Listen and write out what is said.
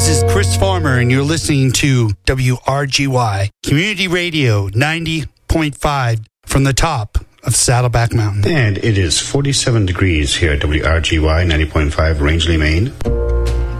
This is Chris Farmer, and you're listening to WRGY Community Radio 90.5 from the top of Saddleback Mountain. And it is 47 degrees here at WRGY 90.5 Rangeley, Maine.